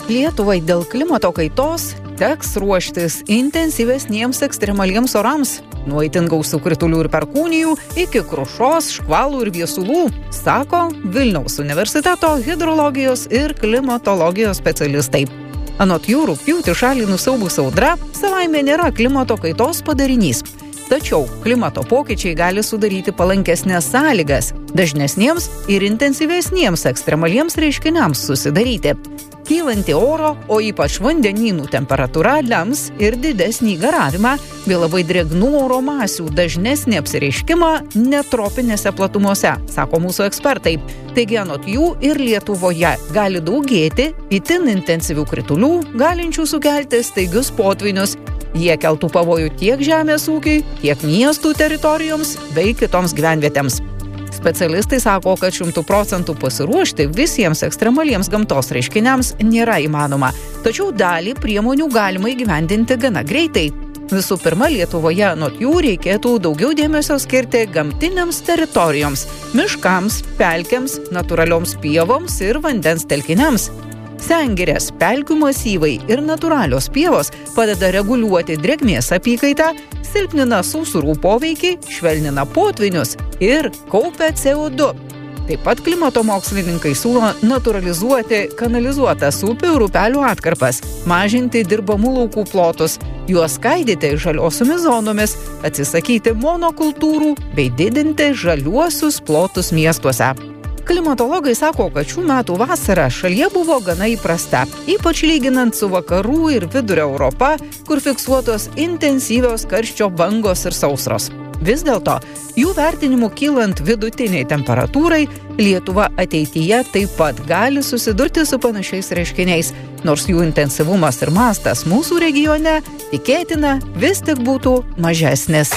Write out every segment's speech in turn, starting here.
Lietuvai dėl klimato kaitos teks ruoštis intensyvesniems ekstremaliems orams. Nuo itin gausių kritulių ir perkūnijų iki krušos, škvalų ir viesulų, sako Vilniaus universiteto hidrologijos ir klimatologijos specialistai. Anot jų, rugpjūtį šalį nusiaubus audra savaime nėra klimato kaitos padarinys. Tačiau klimato pokyčiai gali sudaryti palankesnės sąlygas dažnesniems ir intensyvesniems ekstremaliems reiškiniams susidaryti. Kylanti oro, o ypač vandenynų temperatūra lems ir didesnį garavimą bei labai drėgnų oro masių dažnesnį apsireiškimą netropinėse platumose, sako mūsų ekspertai. Taigi anot jų ir Lietuvoje gali daugėti itin intensyvių kritulių, galinčių sukelti staigius potvynius. Jie keltų pavojų tiek žemės ūkiui, tiek miestų teritorijoms bei kitoms gyvenvietėms. Specialistai sako, kad 100% pasiruošti visiems ekstremaliems gamtos reiškiniams nėra įmanoma, tačiau dalį priemonių galima įgyvendinti gana greitai. Visų pirma, Lietuvoje anot jų reikėtų daugiau dėmesio skirti gamtinėms teritorijoms, miškams, pelkėms, natūralioms pievoms ir vandens telkiniams. Sengirės, pelkių masyvai ir natūralios pievos padeda reguliuoti drėgmės apykaitą, silpnina sausrų poveikį, švelnina potvynius ir kaupia CO2. Taip pat klimato mokslininkai siūlo natūralizuoti kanalizuotas upių ir upelių atkarpas, mažinti dirbamų laukų plotus, juos skaidyti žaliosiomis zonomis, atsisakyti monokultūrų bei didinti žaliuosius plotus miestuose. Klimatologai sako, kad šių metų vasara šalyje buvo gana įprasta, ypač lyginant su vakarų ir vidurio Europa, kur fiksuotos intensyvios karščio bangos ir sausros. Vis dėlto, jų vertinimu kylant vidutiniai temperatūrai, Lietuva ateityje taip pat gali susidurti su panašiais reiškiniais, nors jų intensyvumas ir mastas mūsų regione tikėtina vis tik būtų mažesnis.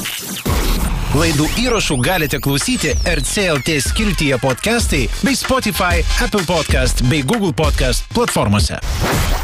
Laidų įrašų galite klausyti RCLT skiltyje podcastai bei Spotify, Apple Podcast bei Google Podcast platformose.